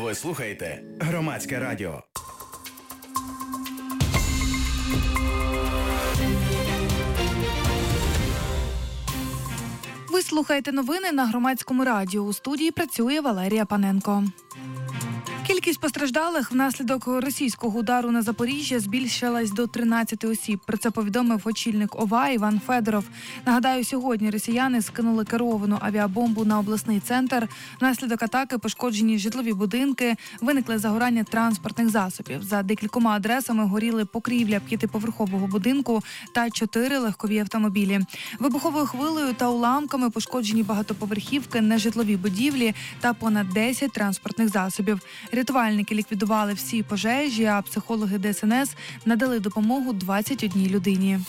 Ви слухаєте Громадське радіо. Ви слухаєте новини на Громадському радіо. У студії працює Валерія Паненко. Кількість постраждалих внаслідок російського удару на Запоріжжя збільшилась до 13 осіб. Про це повідомив очільник ОВА Іван Федоров. Нагадаю, сьогодні росіяни скинули керовану авіабомбу на обласний центр. Внаслідок атаки пошкоджені житлові будинки, виникли загорання транспортних засобів. За декількома адресами горіли покрівля 5-поверхового будинку та 4 легкові автомобілі. Вибуховою хвилею та уламками пошкоджені багатоповерхівки, нежитлові будівлі та понад 10 транспортних засобів. Рятувальники ліквідували всі пожежі, а психологи ДСНС надали допомогу 21 людині.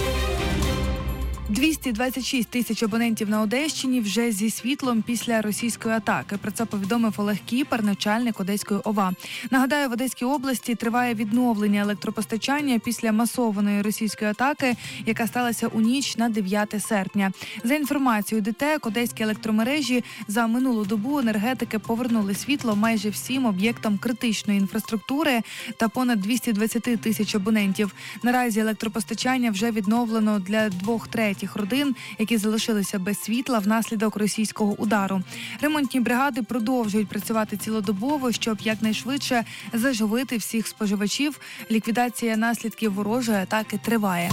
226 тисяч абонентів на Одещині вже зі світлом після російської атаки. Про це повідомив Олег Кіпер, начальник Одеської ОВА. Нагадаю, в Одеській області триває відновлення електропостачання після масованої російської атаки, яка сталася у ніч на 9 серпня. За інформацією ДТЕК, одеські електромережі за минулу добу енергетики повернули світло майже всім об'єктам критичної інфраструктури та понад 220 тисяч абонентів. Наразі електропостачання вже відновлено для 2/3 родин, які залишилися без світла внаслідок російського удару. Ремонтні бригади продовжують працювати цілодобово, щоб якнайшвидше заживити всіх споживачів. Ліквідація наслідків ворожої атаки триває.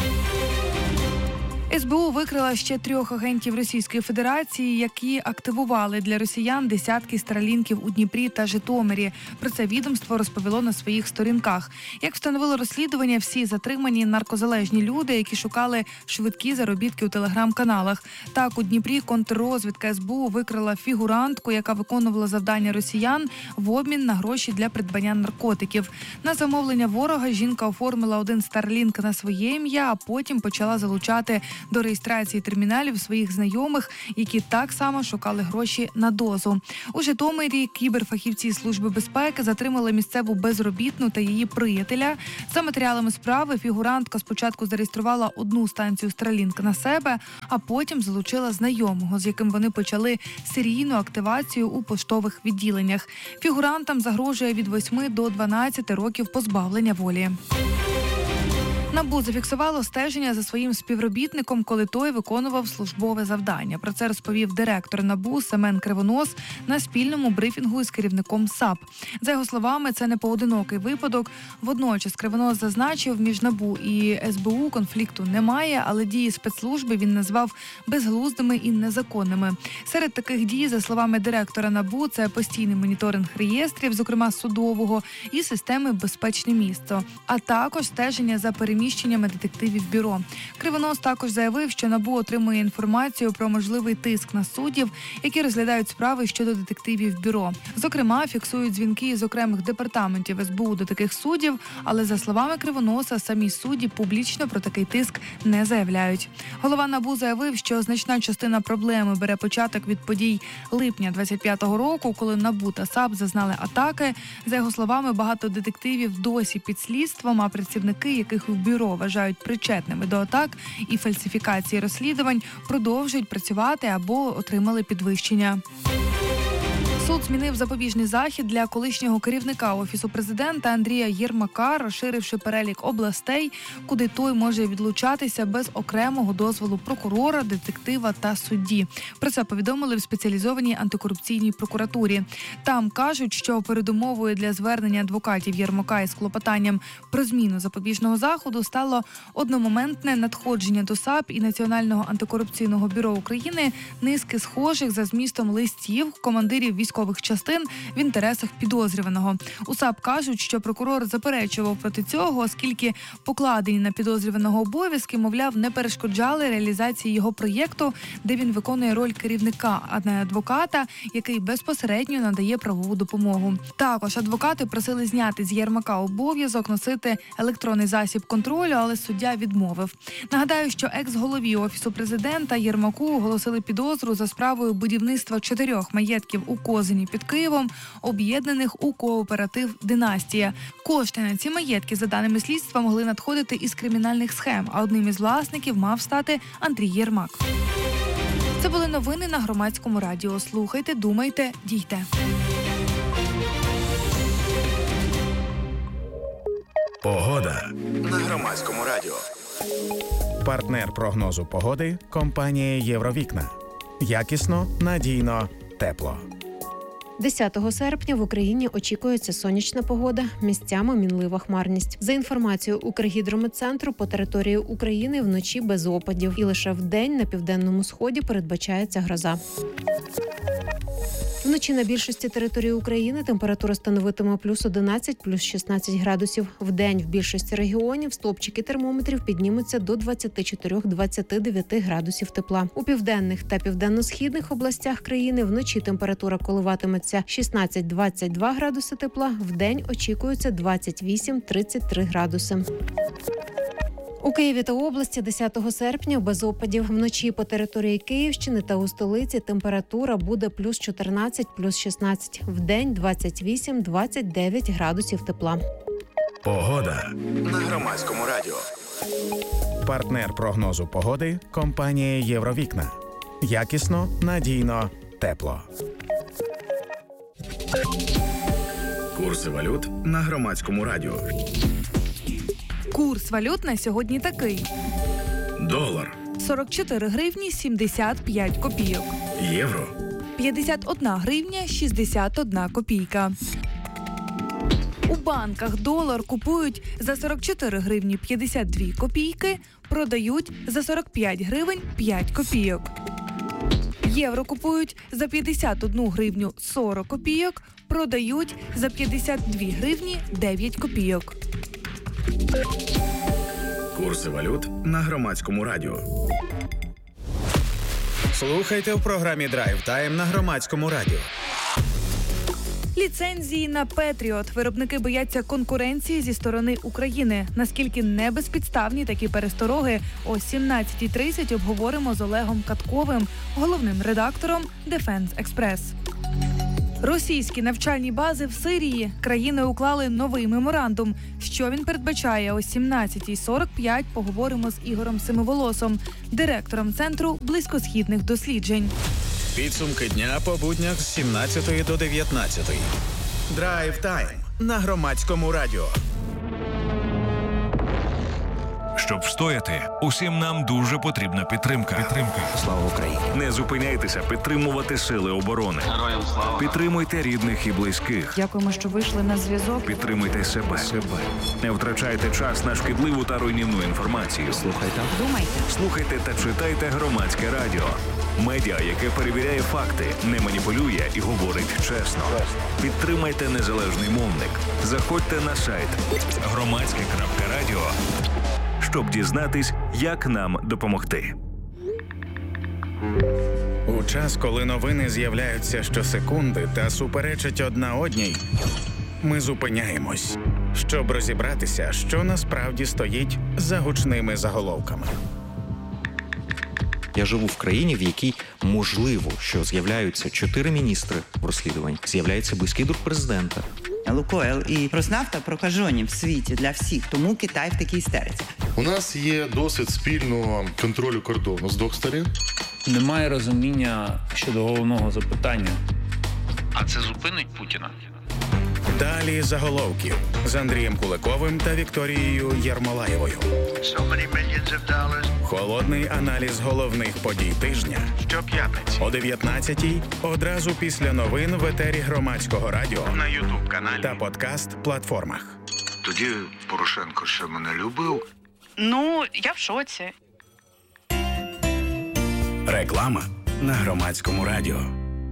СБУ викрила ще 3 агентів Російської Федерації, які активували для росіян десятки старлінків у Дніпрі та Житомирі. Про це відомство розповіло на своїх сторінках. Як встановило розслідування, всі затримані наркозалежні люди, які шукали швидкі заробітки у телеграм-каналах. Так, у Дніпрі контррозвідка СБУ викрила фігурантку, яка виконувала завдання росіян в обмін на гроші для придбання наркотиків. На замовлення ворога жінка оформила один старлінк на своє ім'я, а потім почала залучати до реєстрації терміналів своїх знайомих, які так само шукали гроші на дозу. У Житомирі кіберфахівці Служби безпеки затримали місцеву безробітну та її приятеля. За матеріалами справи фігурантка спочатку зареєструвала одну станцію Starlink на себе, а потім залучила знайомого, з яким вони почали серійну активацію у поштових відділеннях. Фігурантам загрожує від 8 до 12 років позбавлення волі. НАБУ зафіксувало стеження за своїм співробітником, коли той виконував службове завдання. Про це розповів директор НАБУ Семен Кривонос на спільному брифінгу із керівником САП. За його словами, це не поодинокий випадок. Водночас Кривонос зазначив, між НАБУ і СБУ конфлікту немає, але дії спецслужби він назвав безглуздими і незаконними. Серед таких дій, за словами директора НАБУ, це постійний моніторинг реєстрів, зокрема судового, і системи «Безпечне місто», а також стеження за переміщеннями детективів бюро. Кривонос також заявив, що НАБУ отримує інформацію про можливий тиск на суддів, які розглядають справи щодо детективів бюро. Зокрема, фіксують дзвінки з окремих департаментів СБУ до таких суддів, але, за словами Кривоноса, самі судді публічно про такий тиск не заявляють. Голова НАБУ заявив, що значна частина проблеми бере початок від подій липня 25-го року, коли НАБУ та САП зазнали атаки. За його словами, багато детективів досі під слідством, а працівники, яких у бюро вважають причетними до атак і фальсифікації розслідувань, продовжують працювати або отримали підвищення. Суд змінив запобіжний захід для колишнього керівника Офісу президента Андрія Єрмака, розширивши перелік областей, куди той може відлучатися без окремого дозволу прокурора, детектива та судді. Про це повідомили в спеціалізованій антикорупційній прокуратурі. Там кажуть, що передумовою для звернення адвокатів Єрмака із клопотанням про зміну запобіжного заходу стало одномоментне надходження до САП і Національного антикорупційного бюро України низки схожих за змістом листів командирів військових частин в інтересах підозрюваного. У САП кажуть, що прокурор заперечував проти цього, оскільки покладені на підозрюваного обов'язки, мовляв, не перешкоджали реалізації його проєкту, де він виконує роль керівника, а не адвоката, який безпосередньо надає правову допомогу. Також адвокати просили зняти з Єрмака обов'язок носити електронний засіб контролю, але суддя відмовив. Нагадаю, що екс-голові Офісу президента Єрмаку оголосили підозру за справою будівництва 4 маєтків у Козині під Києвом, об'єднаних у кооператив «Династія». Кошти на ці маєтки, за даними слідства, могли надходити із кримінальних схем, а одним із власників мав стати Андрій Єрмак. Це були новини на Громадському радіо. Слухайте, думайте, дійте. Погода на Громадському радіо. Партнер прогнозу погоди – компанія «Євровікна». Якісно, надійно, тепло. 10 серпня в Україні очікується сонячна погода, місцями мінлива хмарність. За інформацією Укргідрометцентру, по території України вночі без опадів. І лише вдень на південному сході передбачається гроза. Вночі на більшості території України температура становитиме плюс 11, плюс 16 градусів. Вдень в більшості регіонів стовпчики термометрів піднімуться до 24-29 градусів тепла. У південних та південно-східних областях країни вночі температура коливатиметься 16-22 градуси тепла, вдень очікується 28-33 градуси. У Києві та області 10 серпня без опадів. Вночі по території Київщини та у столиці температура буде плюс 14, плюс 16. Вдень 28-29 градусів тепла. Погода на Громадському радіо. Партнер прогнозу погоди – компанія «Євровікна». Якісно, надійно, тепло. Курси валют на Громадському радіо. Курс валют на сьогодні такий. Долар, 44 гривні 75 копійок. євро, 51 гривня 61 копійка. У банках долар купують за 44 гривні 52 копійки, продають за 45 гривень 5 копійок. Євро купують за 51 гривню 40 копійок, продають за 52 гривні 9 копійок. курси валют на Громадському радіо. Слухайте в програмі «Драйв Тайм» на Громадському радіо. Ліцензії на Петріот. Виробники бояться конкуренції зі сторони України. Наскільки небезпідставні такі перестороги, о 17:30 обговоримо з Олегом Катковим, головним редактором Defense Express. Російські навчальні бази в Сирії. Країни уклали новий меморандум. Що він передбачає? О 17:45 поговоримо з Ігорем Семиволосом, директором Центру близькосхідних досліджень. Підсумки дня по буднях з 17 до 19. Драйв Тайм на Громадському радіо. Щоб встояти, усім нам дуже потрібна підтримка. Слава Україні! Не зупиняйтеся підтримувати сили оборони. Героям слава! Підтримуйте рідних і близьких. Дякуємо, що вийшли на зв'язок. Підтримуйте себе. Не втрачайте час на шкідливу та руйнівну інформацію. Слухайте та читайте Громадське радіо. Медіа, яке перевіряє факти, не маніпулює і говорить чесно. Підтримайте незалежний мовник. Заходьте на сайт громадське.радіо, щоб дізнатись, як нам допомогти. У час, коли новини з'являються щосекунди та суперечать одна одній, ми зупиняємось, щоб розібратися, що насправді стоїть за гучними заголовками. Я живу в країні, в якій можливо, що з'являються 4 міністри в розслідуванні, з'являється близький друг президента. Лукойл і Роснафта прокажені в світі для всіх, тому Китай в такій істериці. У нас є досвід спільного контролю кордону з двох сторін. Немає розуміння щодо головного запитання. А це зупинить Путіна? Далі заголовків з Андрієм Куликовим та Вікторією Єрмолаєвою. Холодний аналіз головних подій тижня. Щоп'ятниці о 19-й, одразу після новин в етері Громадського радіо, на YouTube-каналі та подкаст-платформах. Тоді Порошенко ще мене любив. Ну, я в шоці. Реклама на Громадському радіо.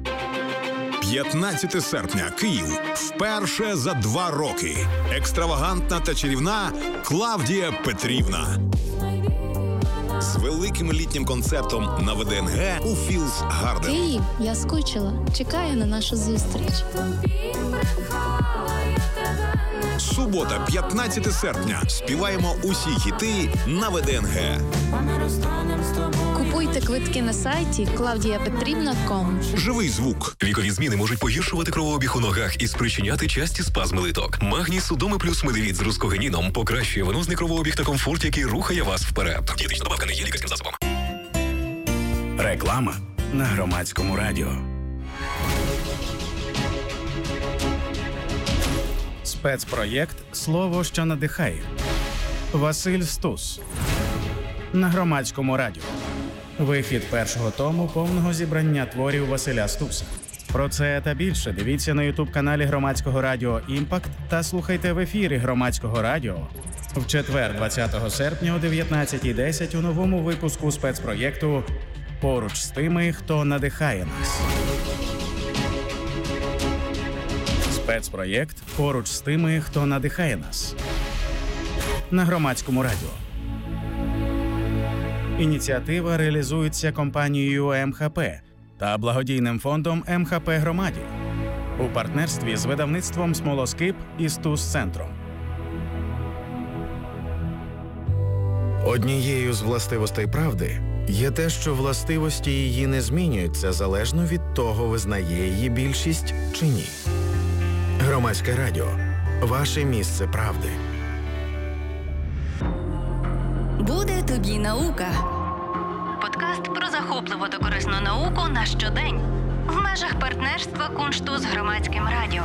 15 серпня. Київ. Вперше за 2 роки. Екстравагантна та чарівна Клавдія Петрівна. З великим літнім концертом на ВДНГ у Філс Гарден. Київ, я скучила. Чекаю на нашу зустріч. Субота, 15 серпня. Співаємо усі хіти на ВДНГ. Купуйте квитки на сайті claudiapetrivna.com. Живий звук. Вікові зміни можуть погіршувати кровообіг у ногах і спричиняти часті спазми литок. Магній Судоми плюс медивіт з рускогеніном покращує венозний кровообіг та комфорт, який рухає вас вперед. Дієтична добавка не є лікарським засобом. Реклама на Громадському радіо. З Спецпроєкт «Слово, що надихає». Василь Стус. На Громадському радіо. Вихід першого тому повного зібрання творів Василя Стуса. Про це та більше дивіться на ютуб-каналі Громадського радіо «Імпакт» та слухайте в ефірі Громадського радіо в четвер, 20 серпня о 19:10 у новому випуску спецпроєкту «Поруч з тими, хто надихає нас». Спецпроєкт «Поруч з тими, хто надихає нас» на Громадському радіо. Ініціатива реалізується компанією МХП та благодійним фондом МХП Громаді у партнерстві з видавництвом «Смолоскип» і «Стус-центром». Однією з властивостей правди є те, що властивості її не змінюються залежно від того, визнає її більшість чи ні. Громадське радіо – ваше місце правди. Буде тобі наука. Подкаст про захопливу та корисну науку на щодень. В межах партнерства Куншту з Громадським радіо.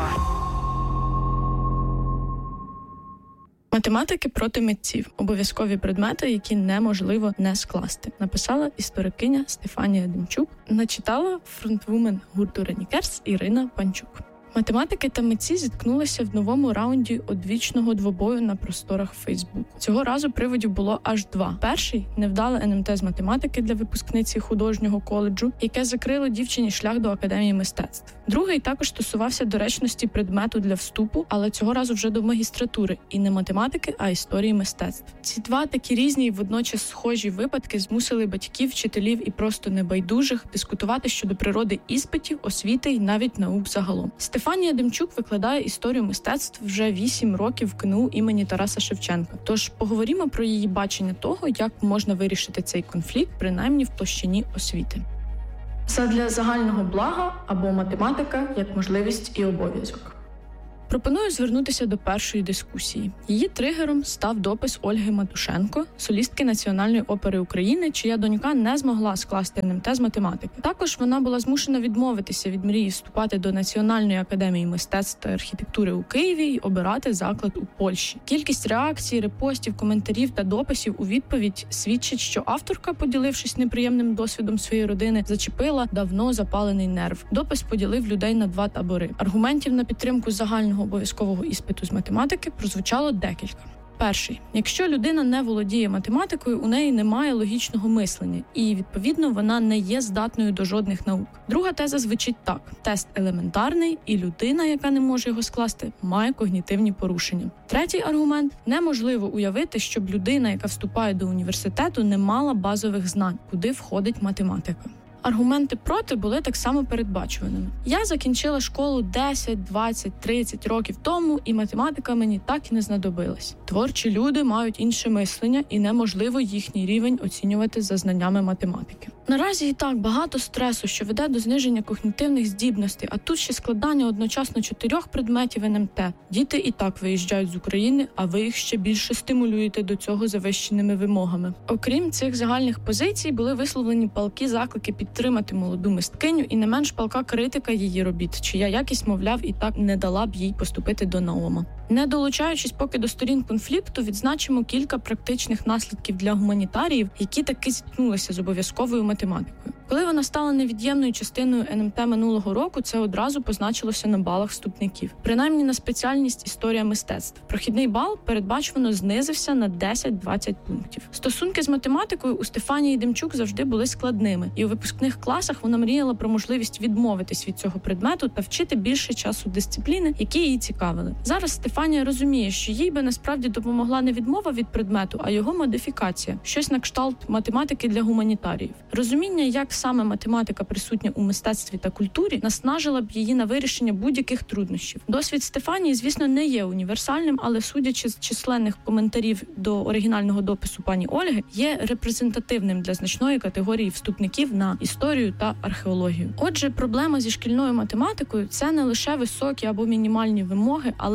Математики проти митців – обов'язкові предмети, які неможливо не скласти. Написала історикиня Стефанія Демчук. Начитала фронтвумен гурту Ренікерс Ірина Панчук. Математики та митці зіткнулися в новому раунді одвічного двобою на просторах Фейсбуку. Цього разу приводів було аж два. Перший – невдале НМТ з математики для випускниці художнього коледжу, яке закрило дівчині шлях до Академії мистецтв. Другий також стосувався доречності предмету для вступу, але цього разу вже до магістратури. І не математики, а історії мистецтв. Ці два такі різні і водночас схожі випадки змусили батьків, вчителів і просто небайдужих дискутувати щодо природи іспитів, освіти і навіть наук загалом. Стефанія Демчук викладає історію мистецтв вже 8 років в КНУ імені Тараса Шевченка. Тож поговоримо про її бачення того, як можна вирішити цей конфлікт, принаймні в площині освіти. Задля загального блага або математика як можливість і обов'язок. Пропоную звернутися до першої дискусії. Її тригером став допис Ольги Матушенко, солістки Національної опери України, чия донька не змогла скласти НМТ з математики. Також вона була змушена відмовитися від мрії вступати до Національної академії мистецтв та архітектури у Києві і обирати заклад у Польщі. Кількість реакцій, репостів, коментарів та дописів у відповідь свідчить, що авторка, поділившись неприємним досвідом своєї родини, зачепила давно запалений нерв. Допис поділив людей на два табори. Аргументів на підтримку загального обов'язкового іспиту з математики прозвучало декілька. Перший. Якщо людина не володіє математикою, у неї немає логічного мислення, і, відповідно, вона не є здатною до жодних наук. Друга теза звучить так. Тест елементарний, і людина, яка не може його скласти, має когнітивні порушення. Третій аргумент. Неможливо уявити, щоб людина, яка вступає до університету, не мала базових знань, куди входить математика. Аргументи проти були так само передбачуваними. Я закінчила школу 10, 20, 30 років тому, і математика мені так і не знадобилась. Творчі люди мають інше мислення, і неможливо їхній рівень оцінювати за знаннями математики. Наразі і так багато стресу, що веде до зниження когнітивних здібностей, а тут ще складання одночасно 4 предметів НМТ. Діти і так виїжджають з України, а ви їх ще більше стимулюєте до цього завищеними вимогами. Окрім цих загальних позицій, були висловлені палкі заклики підтримати молоду мисткиню і не менш палка критика її робіт, чия якість, мовляв, і так не дала б їй поступити до НАОМа. Не долучаючись поки до сторін конфлікту, відзначимо кілька практичних наслідків для гуманітаріїв, які таки зіткнулися з обов'язковою математикою. Коли вона стала невід'ємною частиною НМТ минулого року, це одразу позначилося на балах вступників. Принаймні на спеціальність історія мистецтв. Прохідний бал передбачувано знизився на 10-20 пунктів. Стосунки з математикою у Стефанії Демчук завжди були складними, і у випускних класах вона мріяла про можливість відмовитись від цього предмету та вчити більше часу дисципліни, які її цікавили. Зараз Стефанія розуміє, що їй би насправді допомогла не відмова від предмету, а його модифікація. Щось на кшталт математики для гуманітаріїв. Розуміння, як саме математика присутня у мистецтві та культурі, наснажила б її на вирішення будь-яких труднощів. Досвід Стефанії, звісно, не є універсальним, але судячи з численних коментарів до оригінального допису пані Ольги, є репрезентативним для значної категорії вступників на історію та археологію. Отже, проблема зі шкільною математикою – це не лише високі або мінімальні вимоги, але її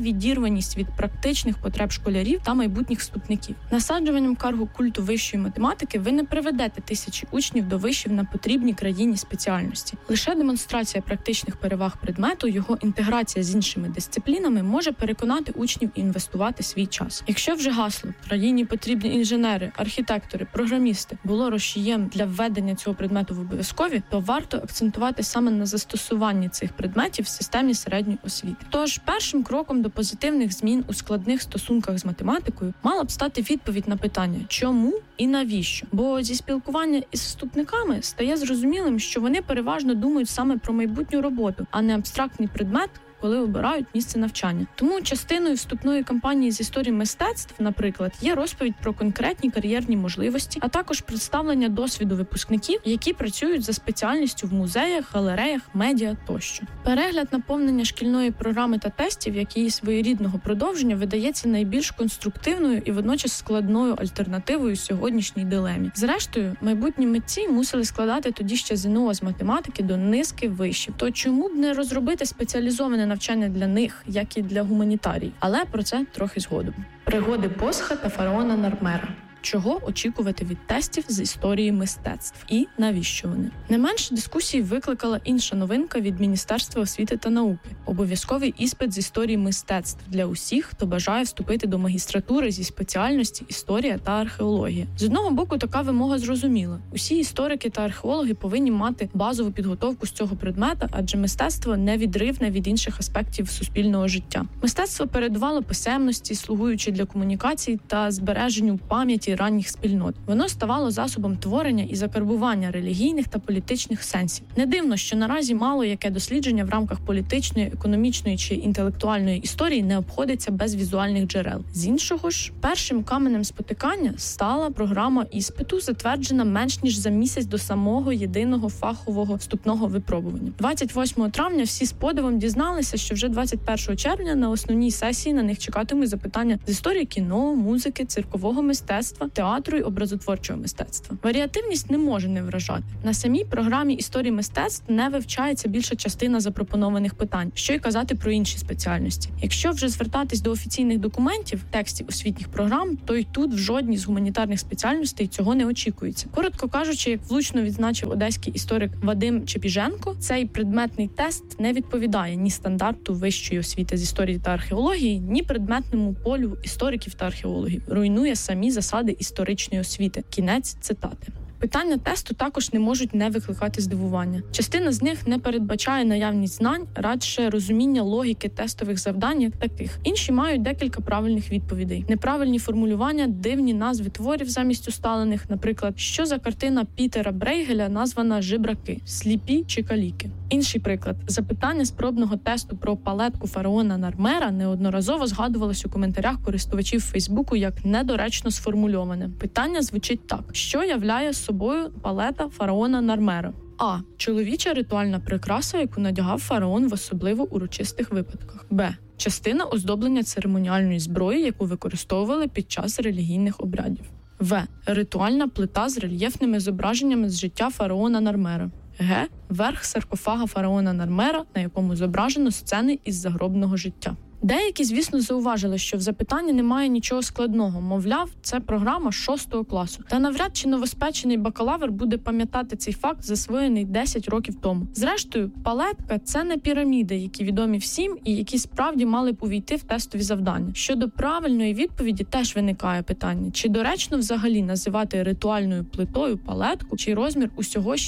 відірваність від практичних потреб школярів та майбутніх вступників. Насаджуванням каргу культу вищої математики ви не приведете тисячі учнів до вишів на потрібній країні спеціальності. Лише демонстрація практичних переваг предмету, його інтеграція з іншими дисциплінами може переконати учнів інвестувати свій час. Якщо вже гасло «країні потрібні інженери, архітектори, програмісти» було рушієм для введення цього предмету в обов'язкові, то варто акцентувати саме на застосуванні цих предметів в системі середньої освіти. Тож, першим кроком до позитивних змін у складних стосунках з математикою мала б стати відповідь на питання «чому?» і «навіщо?». Бо зі спілкування із вступниками стає зрозумілим, що вони переважно думають саме про майбутню роботу, а не абстрактний предмет, коли обирають місце навчання. Тому частиною вступної кампанії з історії мистецтв, наприклад, є розповідь про конкретні кар'єрні можливості, а також представлення досвіду випускників, які працюють за спеціальністю в музеях, галереях, медіа тощо. Перегляд наповнення шкільної програми та тестів, як її своєрідного продовження, видається найбільш конструктивною і водночас складною альтернативою сьогоднішній дилемі. Зрештою, майбутні митці мусили складати тоді ще ЗНО з математики до низки вишів. То чому б не розробити спеціалізоване навчання для них, як і для гуманітарій? Але про це трохи згодом. Пригоди Босха та фараона Нармера. Чого очікувати від тестів з історії мистецтв і навіщо вони? Не менше дискусій викликала інша новинка від Міністерства освіти та науки – обов'язковий іспит з історії мистецтв для усіх, хто бажає вступити до магістратури зі спеціальності історія та археологія. З одного боку, така вимога зрозуміла. Усі історики та археологи повинні мати базову підготовку з цього предмета, адже мистецтво невідривне від інших аспектів суспільного життя. Мистецтво передувало писемності, слугуючи для комунікації та збереженню пам'яті ранніх спільнот. Воно ставало засобом творення і закарбування релігійних та політичних сенсів. Не дивно, що наразі мало яке дослідження в рамках політичної, економічної чи інтелектуальної історії не обходиться без візуальних джерел. З іншого ж, першим каменем спотикання стала програма іспиту, затверджена менш ніж за місяць до самого єдиного фахового вступного випробування. 28 травня всі з подивом дізналися, що вже 21 червня на основній сесії на них чекатимуть запитання з історії кіно, музики, циркового мистецтва, театру й образотворчого мистецтва. Варіативність не може не вражати. На самій програмі історії мистецтв не вивчається більша частина запропонованих питань, що й казати про інші спеціальності. Якщо вже звертатись до офіційних документів, текстів освітніх програм, то й тут в жодній з гуманітарних спеціальностей цього не очікується. Коротко кажучи, як влучно відзначив одеський історик Вадим Чепіженко, цей предметний тест не відповідає ні стандарту вищої освіти з історії та археології, ні предметному полю істориків та археологів. Руйнує самі засади історичної освіти. Кінець цитати. Питання тесту також не можуть не викликати здивування. Частина з них не передбачає наявність знань, радше розуміння логіки тестових завдань як таких. Інші мають декілька правильних відповідей. Неправильні формулювання, дивні назви творів замість усталених, наприклад, що за картина Пітера Брейгеля названа «Жебраки», «Сліпі» чи «Каліки». Інший приклад. Запитання з пробного тесту про палетку фараона Нармера неодноразово згадувалось у коментарях користувачів Фейсбуку як недоречно сформульоване. Питання звучить так. Що являє собою палета фараона Нармера? А. Чоловіча ритуальна прикраса, яку надягав фараон в особливо урочистих випадках. Б. Частина оздоблення церемоніальної зброї, яку використовували під час релігійних обрядів. В. Ритуальна плита з рельєфними зображеннями з життя фараона Нармера. Г. Верх саркофага фараона Нармера, на якому зображено сцени із загробного життя. Деякі, звісно, зауважили, що в запитанні немає нічого складного. Мовляв, це програма 6 класу. Та навряд чи новоспечений бакалавр буде пам'ятати цей факт, засвоєний 10 років тому. Зрештою, палетка – це не піраміди, які відомі всім і які справді мали б увійти в тестові завдання. Щодо правильної відповіді теж виникає питання, чи доречно взагалі називати ритуальною плитою палетку, чий розмір усього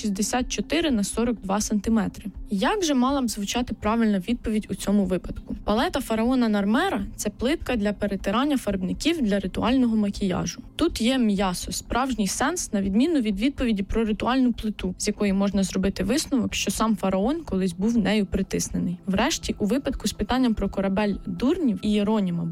64 на 42 см. Як же мала б звучати правильна відповідь у цьому випадку? Палета фараона Нармера – це плитка для перетирання фарбників для ритуального макіяжу. Тут є м'ясо, справжній сенс, на відміну від відповіді про ритуальну плиту, з якої можна зробити висновок, що сам фараон колись був нею притиснений. Врешті, у випадку з питанням про корабель дурнів і Єроніма Босха,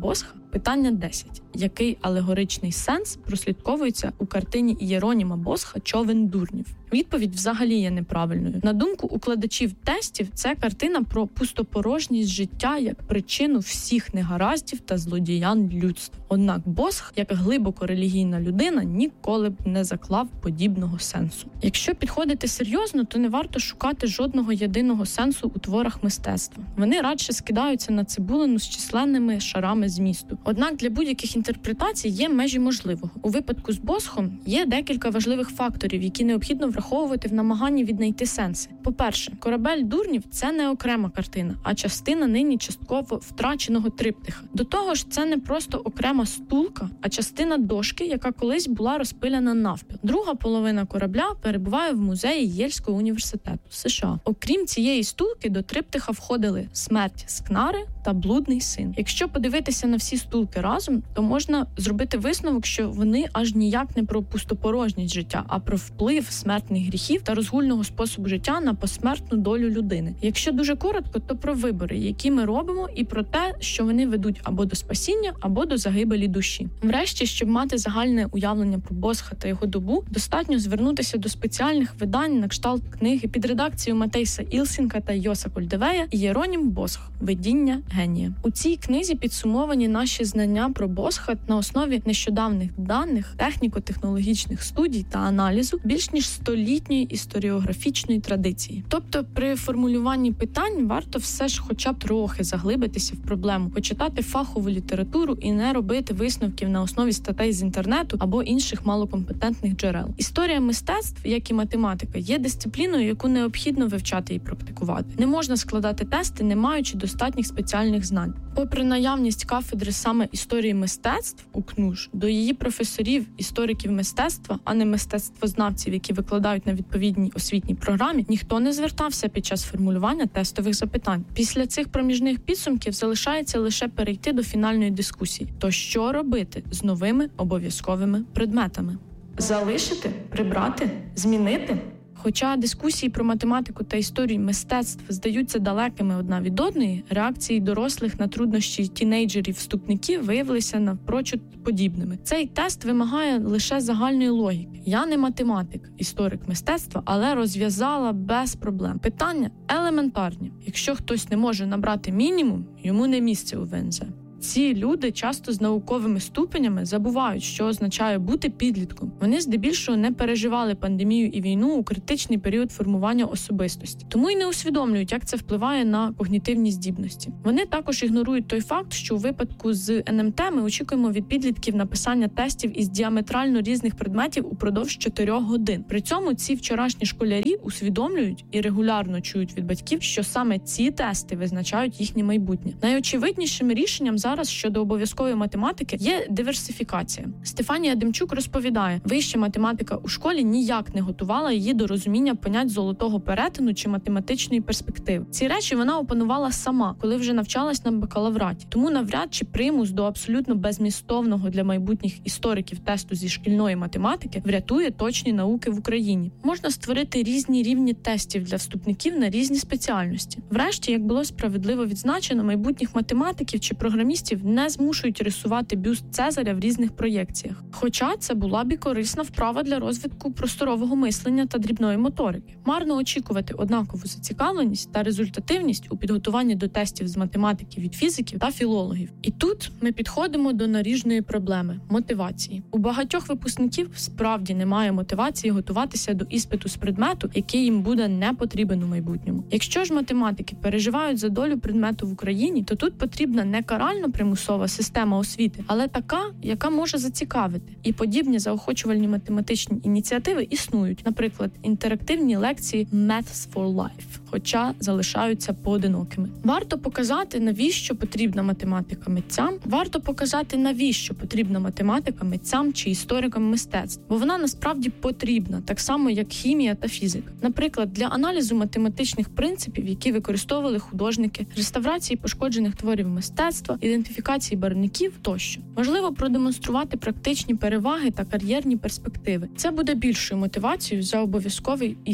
Питання 10. Який алегоричний сенс прослідковується у картині Єроніма Босха «Човен дурнів»? Відповідь взагалі є неправильною. На думку укладачів тестів, це картина про пустопорожність життя як причину всіх негараздів та злодіянь людства. Однак Босх, як глибоко релігійна людина, ніколи б не заклав подібного сенсу. Якщо підходити серйозно, то не варто шукати жодного єдиного сенсу у творах мистецтва. Вони радше скидаються на цибулину з численними шарами змісту. Однак для будь-яких інтерпретацій є межі можливого. У випадку з Босхом є декілька важливих факторів, які необхідно враховувати в намаганні віднайти сенси. По-перше, «Корабель дурнів» – це не окрема картина, а частина нині частково втраченого триптиха. До того ж, це не просто окрема стулка, а частина дошки, яка колись була розпиляна навпіл. Друга половина корабля перебуває в музеї Єльського університету, США. Окрім цієї стулки, до триптиха входили «Смерть Скнари» та «Блудний син». Якщо подивитися на всі стулки разом, то можна зробити висновок, що вони аж ніяк не про пустопорожність життя, а про вплив смертних гріхів та розгульного способу життя на посмертну долю людини. Якщо дуже коротко, то про вибори, які ми робимо, і про те, що вони ведуть або до спасіння, або до загибелі душі. Врешті, щоб мати загальне уявлення про Босха та його добу, достатньо звернутися до спеціальних видань на кшталт книги під редакцією Матейса Ілсінка та Йоса Кольдевея «Єронім Босх. Видіння генія». У цій книзі підсумовані наші знання про Босха на основі нещодавних даних, техніко-технологічних студій та аналізу більш ніж столітньої історіографічної традиції. Тобто при формулюванні питань варто все ж хоча б трохи заглибитися в проблему, почитати фахову літературу і не робити висновків на основі статей з інтернету або інших малокомпетентних джерел. Історія мистецтв, як і математика, є дисципліною, яку необхідно вивчати і практикувати. Не можна складати тести, не маючи достатніх спеціальних знань. Попри наявність кафедри саме історії мистецтв у КНУШ, до її професорів, істориків мистецтва, а не мистецтвознавців, які викладають на відповідній освітній програмі, ніхто не звертався під час формулювання тестових запитань. Після цих проміжних підсумків залишається лише перейти до фінальної дискусії. То що робити з новими обов'язковими предметами? Залишити? Прибрати? Змінити? Хоча дискусії про математику та історію мистецтв здаються далекими одна від одної, реакції дорослих на труднощі тінейджерів-вступників виявилися навпрочуд подібними. Цей тест вимагає лише загальної логіки. Я не математик, історик мистецтва, але розв'язала без проблем. Питання елементарні. Якщо хтось не може набрати мінімум, йому не місце у ВНЗ. Ці люди часто з науковими ступенями забувають, що означає бути підлітком. Вони здебільшого не переживали пандемію і війну у критичний період формування особистості. Тому й не усвідомлюють, як це впливає на когнітивні здібності. Вони також ігнорують той факт, що у випадку з НМТ ми очікуємо від підлітків написання тестів із діаметрально різних предметів упродовж 4 годин. При цьому ці вчорашні школярі усвідомлюють і регулярно чують від батьків, що саме ці тести визначають їхнє майбутнє. Найочевиднішим рішенням зараз щодо обов'язкової математики є диверсифікація. Стефанія Демчук розповідає, вища математика у школі ніяк не готувала її до розуміння понять золотого перетину чи математичної перспективи. Ці речі вона опанувала сама, коли вже навчалась на бакалавраті. Тому навряд чи примус до абсолютно безмістовного для майбутніх істориків тесту зі шкільної математики врятує точні науки в Україні. Можна створити різні рівні тестів для вступників на різні спеціальності. Врешті, як було справедливо відзначено, майбутніх математиків чи програмістів не змушують рисувати бюст Цезаря в різних проєкціях. Хоча це була б і корисна вправа для розвитку просторового мислення та дрібної моторики. Марно очікувати однакову зацікавленість та результативність у підготуванні до тестів з математики від фізиків та філологів. І тут ми підходимо до наріжної проблеми – мотивації. У багатьох випускників справді немає мотивації готуватися до іспиту з предмету, який їм буде не потрібен у майбутньому. Якщо ж математики переживають за долю предмету в Україні, то тут потрібна не карально примусова система освіти, але така, яка може зацікавити. І подібні заохочувальні математичні ініціативи існують. Наприклад, інтерактивні лекції Maths for Life, хоча залишаються поодинокими. Варто показати, навіщо потрібна математика митцям, варто показати, навіщо потрібна математика митцям чи історикам мистецтв, бо вона насправді потрібна, так само, як хімія та фізика. Наприклад, для аналізу математичних принципів, які використовували художники, реставрації пошкоджених творів мистецтва, ідентифікації барвників тощо. Важливо продемонструвати практичні переваги та кар'єрні перспективи. Це буде більшою мотивацією за обов'язковий іспит.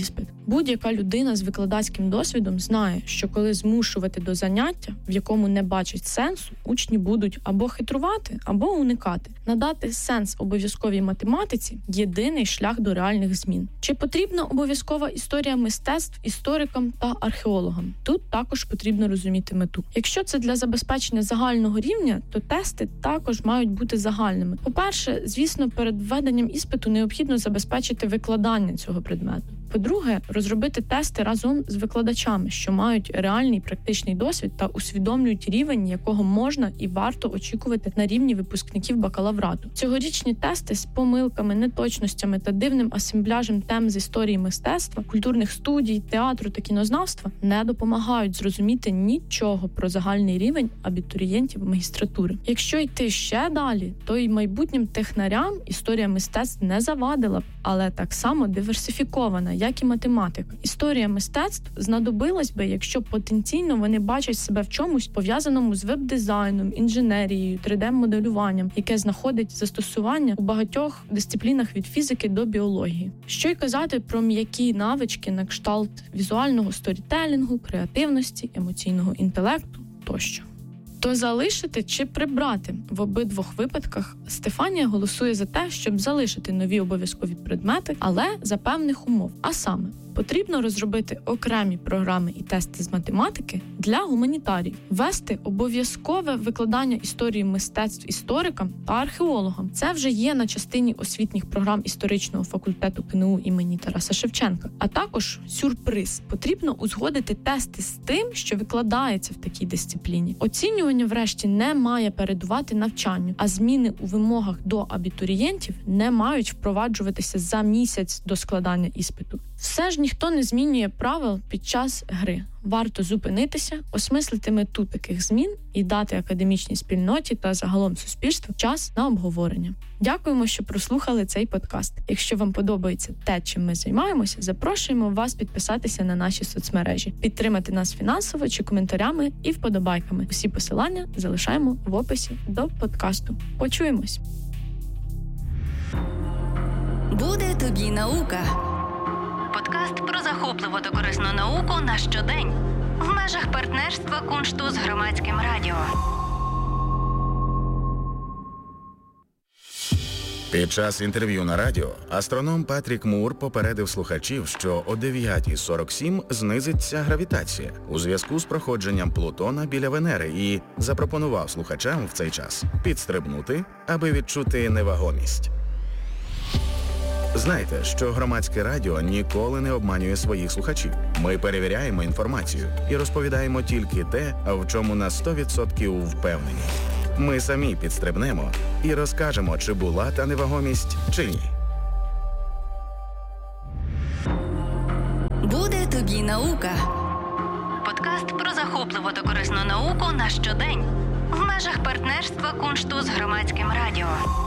Будь-яка людина з викладацьким досвідом знає, що коли змушувати до заняття, в якому не бачать сенсу, учні будуть або хитрувати, або уникати. Надати сенс обов'язковій математиці – єдиний шлях до реальних змін. Чи потрібна обов'язкова історія мистецтв історикам та археологам? Тут також потрібно розуміти мету. Якщо це для забезпечення загального рівня, то тести також мають бути загальними. По-перше, звісно, перед введенням іспиту необхідно забезпечити викладання цього предмету. По-друге, розробити тести разом з викладачами, що мають реальний практичний досвід та усвідомлюють рівень, якого можна і варто очікувати на рівні випускників бакалаврату. Цьогорічні тести з помилками, неточностями та дивним асембляжем тем з історії мистецтва, культурних студій, театру та кінознавства не допомагають зрозуміти нічого про загальний рівень абітурієнтів магістратури. Якщо йти ще далі, то й майбутнім технарям історія мистецтв не завадила б, але так само диверсифікована, як і математика. Історія мистецтв знадобилась би, якщо потенційно вони бачать себе в чомусь пов'язаному з веб-дизайном, інженерією, 3D-моделюванням, яке знаходить застосування у багатьох дисциплінах від фізики до біології. Що й казати про м'які навички на кшталт візуального сторітелінгу, креативності, емоційного інтелекту тощо. То залишити чи прибрати? В обидвох випадках Стефанія голосує за те, щоб залишити нові обов'язкові предмети, але за певних умов. А саме, потрібно розробити окремі програми і тести з математики для гуманітаріїв, ввести обов'язкове викладання історії мистецтв історикам та археологам. Це вже є на частині освітніх програм історичного факультету КНУ імені Тараса Шевченка. А також сюрприз. Потрібно узгодити тести з тим, що викладається в такій дисципліні. Оцінювання, врешті, не має передувати навчанню, а зміни у вимогах до абітурієнтів не мають впроваджуватися за місяць до складання іспиту. Все ж ніхто не змінює правил під час гри. Варто зупинитися, осмислити мету таких змін і дати академічній спільноті та загалом суспільству час на обговорення. Дякуємо, що прослухали цей подкаст. Якщо вам подобається те, чим ми займаємося, запрошуємо вас підписатися на наші соцмережі, підтримати нас фінансово чи коментарями і вподобайками. Усі посилання залишаємо в описі до подкасту. Почуємось! Буде тобі наука. Подкаст про захопливу та корисну науку на щодень в межах партнерства Куншту з Громадським радіо. Під час інтерв'ю на радіо астроном Патрік Мур попередив слухачів, що о 9:47 знизиться гравітація у зв'язку з проходженням Плутона біля Венери і запропонував слухачам в цей час підстрибнути, аби відчути невагомість. Знайте, що Громадське радіо ніколи не обманює своїх слухачів. Ми перевіряємо інформацію і розповідаємо тільки те, в чому на 100% впевнені. Ми самі підстрибнемо і розкажемо, чи була та невагомість, чи ні. Буде тобі наука. Подкаст про захопливу та корисну науку на щодень в межах партнерства Куншту з Громадським радіо.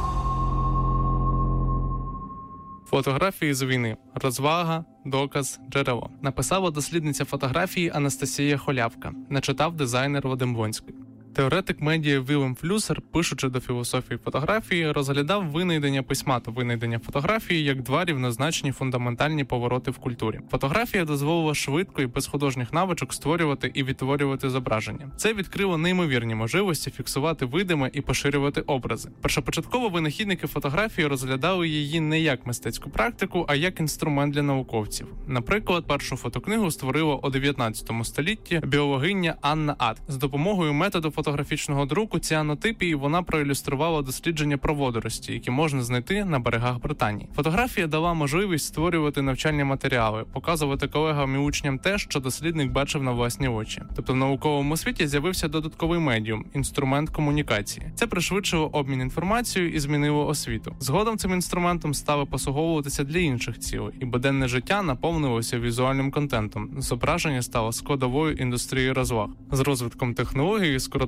Фотографії з війни. Розвага, доказ, джерело. Написала дослідниця фотографії Анастасія Холявка. Начитав дизайнер Вадим Вонський. Теоретик медіа Вілем Флюсер, пишучи до філософії фотографії, розглядав винайдення письма та винайдення фотографії як два рівнозначні фундаментальні повороти в культурі. Фотографія дозволила швидко і без художніх навичок створювати і відтворювати зображення. Це відкрило неймовірні можливості фіксувати видиме і поширювати образи. Першопочатково винахідники фотографії розглядали її не як мистецьку практику, а як інструмент для науковців. Наприклад, першу фотокнигу створила у 19 столітті біологиня Анна Ад. З допомогою методу фотографічного друку ціанотипії вона проілюструвала дослідження про водорості, які можна знайти на берегах Британії. Фотографія дала можливість створювати навчальні матеріали, показувати колегам і учням те, що дослідник бачив на власні очі. Тобто в науковому світі з'явився додатковий медіум – інструмент комунікації. Це пришвидшило обмін інформацією і змінило освіту. Згодом цим інструментом стали послуговуватися для інших цілей, і буденне життя наповнилося візуальним контентом. Зображення стало складовою індустрії розваг. З розвитком технології скоротився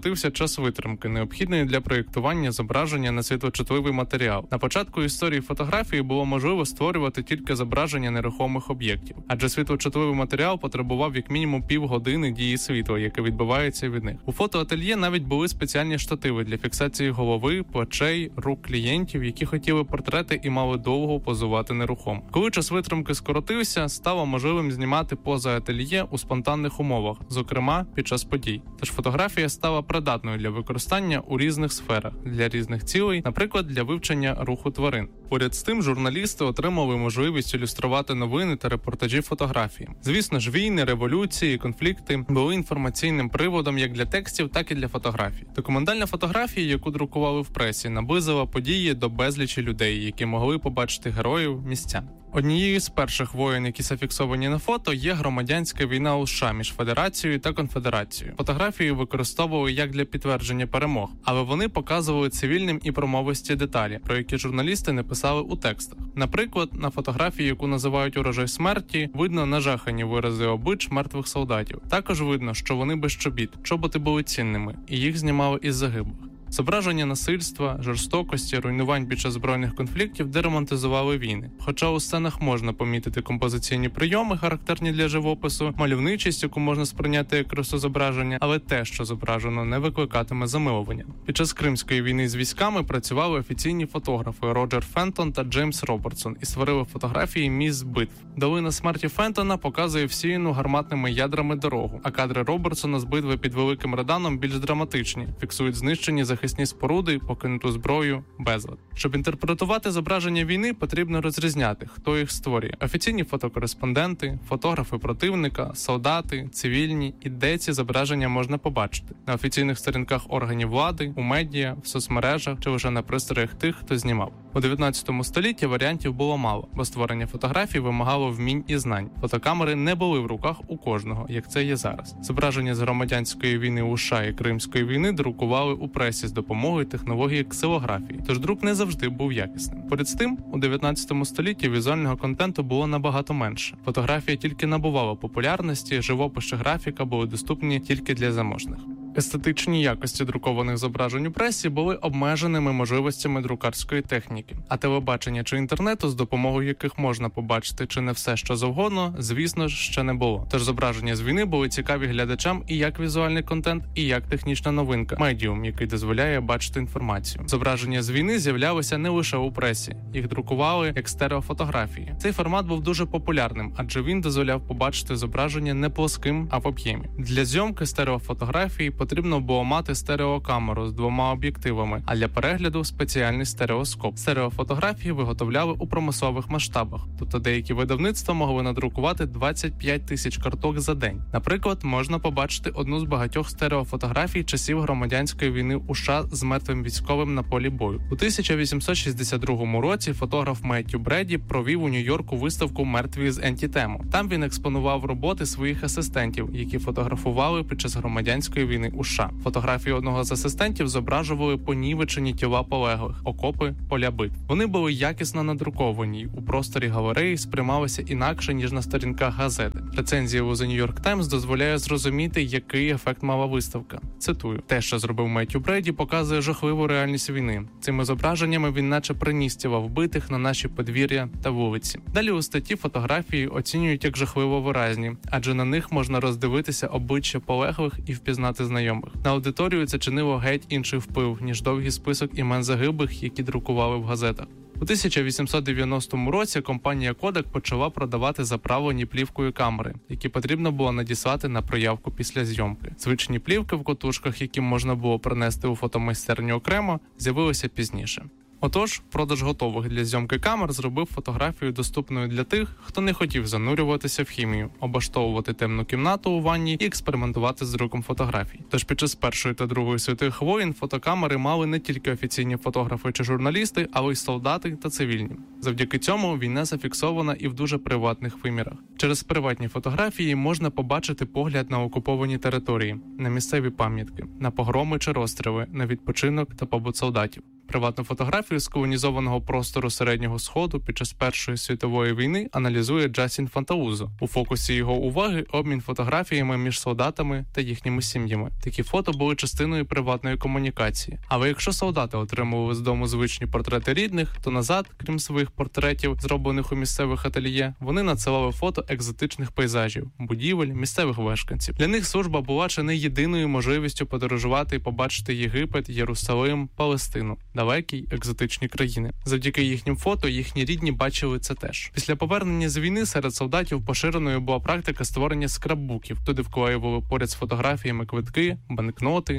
скоротився час витримки, необхідної для проєктування зображення на світлочутливий матеріал. На початку історії фотографії було можливо створювати тільки зображення нерухомих об'єктів, адже світлочутливий матеріал потребував як мінімум півгодини дії світла, яке відбивається від них. У фотоательє навіть були спеціальні штативи для фіксації голови, плечей, рук клієнтів, які хотіли портрети і мали довго позувати нерухомо. Коли час витримки скоротився, стало можливим знімати поза ательє у спонтанних умовах, зокрема під час подій. Тож фотографія стала придатною для використання у різних сферах, для різних цілей, наприклад, для вивчення руху тварин. Поряд з тим, журналісти отримали можливість ілюструвати новини та репортажі фотографії. Звісно ж, війни, революції, конфлікти були інформаційним приводом як для текстів, так і для фотографій. Документальна фотографія, яку друкували в пресі, наблизила події до безлічі людей, які могли побачити героїв, місця. Однією з перших воєн, які зафіксовані на фото, є громадянська війна у США між Федерацією та Конфедерацією. Фотографії використовували як для підтвердження перемог, але вони показували цивільним і промовисті деталі, про які журналісти не писали у текстах. Наприклад, на фотографії, яку називають «Урожай смерті», видно нажахані вирази облич мертвих солдатів. Також видно, що вони без чобіт, чоботи були цінними, і їх знімали із загиблих. Зображення насильства, жорстокості, руйнувань під час збройних конфліктів, де романтизували війни. Хоча у сценах можна помітити композиційні прийоми, характерні для живопису, мальовничість, яку можна сприйняти як красу зображення, але те, що зображено, не викликатиме замилування. Під час Кримської війни з військами працювали офіційні фотографи Роджер Фентон та Джеймс Робертсон і створили фотографії місць битв. Долина смерті Фентона показує всіяну гарматними ядрами дорогу, а кадри Робертсона з битви під Великим Реданом більш драматичні, фіксують знищені захисні споруди, покинуту зброю, безлад. Щоб інтерпретувати зображення війни, потрібно розрізняти, хто їх створює. Офіційні фотокореспонденти, фотографи противника, солдати, цивільні, і де ці зображення можна побачити. На офіційних сторінках органів влади, у медіа, в соцмережах чи лише на пристроях тих, хто знімав. У 19 столітті варіантів було мало, бо створення фотографій вимагало вмінь і знань. Фотокамери не були в руках у кожного, як це є зараз. Зображення з громадянської війни у США і Кримської війни друкували у пресі з допомогою технології ксилографії, тож друк не завжди був якісним. Поряд з тим, у 19 столітті візуального контенту було набагато менше. Фотографія тільки набувала популярності, живопис чи графіка були доступні тільки для заможних. Естетичні якості друкованих зображень у пресі були обмеженими можливостями друкарської техніки, а телебачення чи інтернету, з допомогою яких можна побачити чи не все, що завгодно, звісно ж, ще не було. Тож зображення з війни були цікаві глядачам і як візуальний контент, і як технічна новинка – медіум, який дозволяє бачити інформацію. Зображення з війни з'являлися не лише у пресі, їх друкували як стереофотографії. Цей формат був дуже популярним, адже він дозволяв побачити зображення не плоским, а в об'ємі. Для зйомки стереофотографії потрібно було мати стереокамеру з 2 об'єктивами, а для перегляду спеціальний стереоскоп. Стереофотографії виготовляли у промислових масштабах, тобто деякі видавництва могли надрукувати 25 тисяч карток за день. Наприклад, можна побачити одну з багатьох стереофотографій часів громадянської війни у США з мертвим військовим на полі бою. У 1862 році фотограф Меттью Бреді провів у Нью-Йорку виставку «Мертві з ентітему». Там він експонував роботи своїх асистентів, які фотографували під час громадянської війни у США. Фотографії одного з асистентів зображували понівечені тіла полеглих, окопи, поля битв. Вони були якісно надруковані, у просторі галереї сприймалися інакше, ніж на сторінках газети. Рецензія у The New York Times дозволяє зрозуміти, який ефект мала виставка. Цитую: «Те, що зробив Меттью Бреді, показує жахливу реальність війни. Цими зображеннями він наче приніс тіла вбитих на наші подвір'я та вулиці». Далі у статті фотографії оцінюють як жахливо виразні, адже на них можна роздивитися обличчя полеглих і впізнати знайомих. На аудиторію це чинило геть інший вплив, ніж довгий список імен загиблих, які друкували в газетах. У 1890 році компанія Kodak почала продавати заправлені плівкою камери, які потрібно було надіслати на проявку після зйомки. Звичні плівки в котушках, які можна було принести у фотомайстерню окремо, з'явилися пізніше. Отож, продаж готових для зйомки камер зробив фотографію доступною для тих, хто не хотів занурюватися в хімію, облаштовувати темну кімнату у ванні і експериментувати з друком фотографій. Тож під час Першої та Другої світових воєн фотокамери мали не тільки офіційні фотографи чи журналісти, але й солдати та цивільні. Завдяки цьому війна зафіксована і в дуже приватних вимірах. Через приватні фотографії можна побачити погляд на окуповані території, на місцеві пам'ятки, на погроми чи розстріли, на відпочинок та побут солдатів. Приватну фотографію з колонізованого простору Середнього Сходу під час Першої світової війни аналізує Джасін Фантаузо. У фокусі його уваги обмін фотографіями між солдатами та їхніми сім'ями. Такі фото були частиною приватної комунікації. Але якщо солдати отримували з дому звичні портрети рідних, то назад, крім своїх портретів, зроблених у місцевих ательє, вони надсилали фото екзотичних пейзажів, будівель, місцевих мешканців. Для них служба була чи не єдиною можливістю подорожувати і побачити Єгипет, Єрусалим, Палестину, далекі й екзотичні країни. Завдяки їхнім фото їхні рідні бачили це теж. Після повернення з війни серед солдатів поширеною була практика створення скраббуків. Туди вклеювали поряд з фотографіями квитки, банкноти,